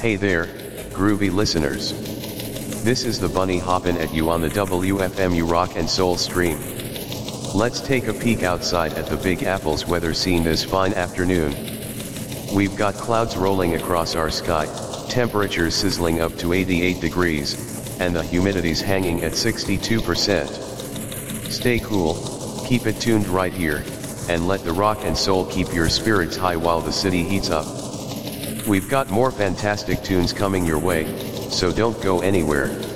Hey there, groovy listeners. This is the Bunny hoppin' at you on the WFMU Rock and Soul stream. Let's take a peek outside at the Big Apple's weather scene this fine afternoon. We've got clouds rolling across our sky, temperatures sizzling up to 88 degrees, and the humidity's hanging at 62%. Stay cool, keep it tuned right here, and let the rock and soul keep your spirits high while the city heats up. We've got more fantastic tunes coming your way, so don't go anywhere.